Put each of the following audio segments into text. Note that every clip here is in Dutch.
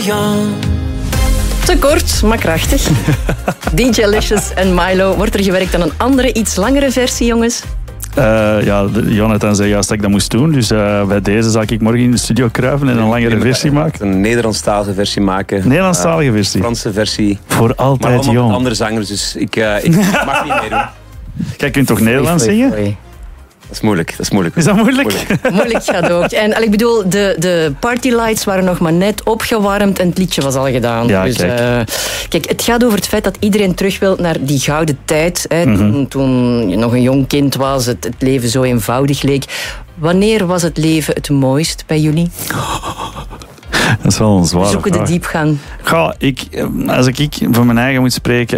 Te kort, maar krachtig. DJ Licious en Milo. Wordt er gewerkt aan een andere, iets langere versie, jongens? Jonathan zei juist dat ik dat moest doen. Dus bij deze zal ik morgen in de studio kruipen en een langere versie maken. Een Nederlandstalige versie maken. Nederlandstalige versie? Franse versie. Voor altijd maar jong. Maar andere zangers, dus ik mag niet meedoen. Jij kunt toch Nederlands zingen? Dat is moeilijk. Is dat moeilijk? Moeilijk gaat ook. En ik bedoel, de partylights waren nog maar net opgewarmd en het liedje was al gedaan. Ja, dus, kijk, het gaat over het feit dat iedereen terug wil naar die gouden tijd. Hè, toen je nog een jong kind was, het leven zo eenvoudig leek. Wanneer was het leven het mooist bij jullie? Dat is wel een zware Zoeken vraag. de diepgang. Als ik voor mijn eigen moet spreken...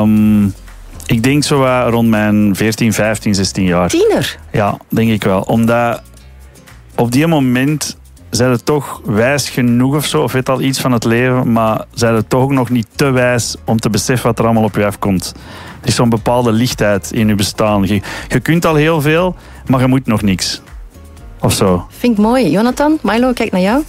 ik denk zo rond mijn 14, 15, 16 jaar. Tiener? Ja, denk ik wel. Omdat op die moment zijn het toch wijs genoeg of zo, of weet al iets van het leven, maar zijn het toch ook nog niet te wijs om te beseffen wat er allemaal op je afkomt. Er is zo'n bepaalde lichtheid in je bestaan. Je kunt al heel veel, maar je moet nog niks. Of zo. Vind ik mooi. Jonathan, Milo, kijk naar jou.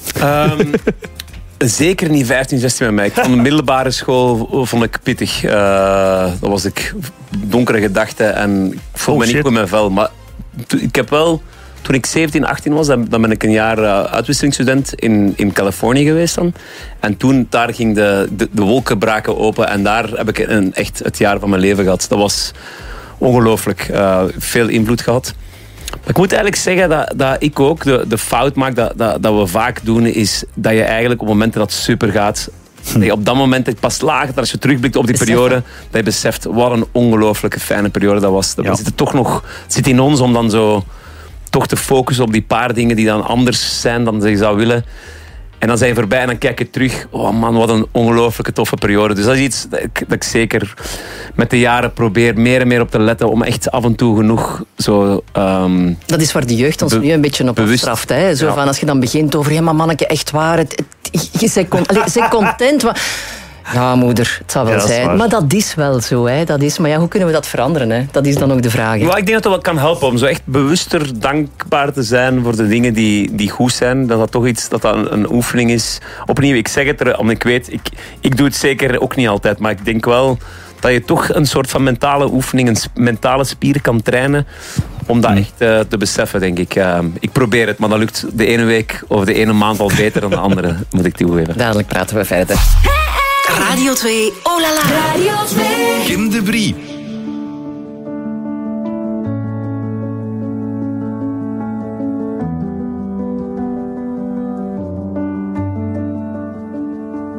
Zeker niet 15, 16 met mij. Ik vond de middelbare school pittig. Dat was ik donkere gedachten en ik voelde me niet goed in mijn vel. Maar ik heb wel, toen ik 17, 18 was, dan ben ik een jaar uitwisselingsstudent in Californië geweest dan. En toen, daar ging de wolken braken open en daar heb ik echt het jaar van mijn leven gehad. Dat was ongelooflijk. Veel invloed gehad. Maar ik moet eigenlijk zeggen dat ik ook de fout maak dat we vaak doen, is dat je eigenlijk op momenten dat het super gaat, dat je op dat moment pas later, als je terugblikt op die periode, dat je beseft wat een ongelooflijke fijne periode dat was. We zitten toch nog, het zit in ons om dan zo toch te focussen op die paar dingen die dan anders zijn dan je zou willen. En dan zijn je voorbij en dan kijk je terug. Oh man, wat een ongelooflijke toffe periode. Dus dat is iets dat ik zeker met de jaren probeer meer en meer op te letten. Om echt af en toe genoeg zo... dat is waar de jeugd ons nu een beetje op afstraft. Hè? Zo van, als je dan begint over... Ja, maar manneke, echt waar. Je bent content. Maar... Ja, moeder, het zal wel zijn. Maar dat is wel zo. Hè. Dat is, maar ja, hoe kunnen we dat veranderen? Hè? Dat is dan ook de vraag. Hè? Ja, ik denk dat dat wel kan helpen om zo echt bewuster dankbaar te zijn voor de dingen die goed zijn. Dat toch iets, dat een oefening is. Opnieuw, ik zeg het er, omdat ik weet, ik doe het zeker ook niet altijd. Maar ik denk wel dat je toch een soort van mentale oefening, een mentale spier kan trainen. Om dat echt te beseffen, denk ik. Ik probeer het, maar dat lukt de ene week of de ene maand al beter dan de andere, moet ik toegeven. Dadelijk praten we verder. Radio 2, oh la la. Radio 2. Kim de Brie.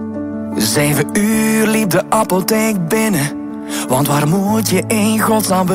Zeven uur liep de apotheek binnen. Want waar moet je in godsnaam